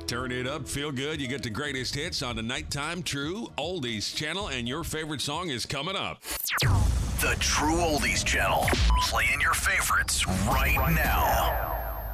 Turn it up, feel good. You get the greatest hits on the Nighttime True Oldies channel, and your favorite song is coming up. The True Oldies channel. Playing your favorites right now.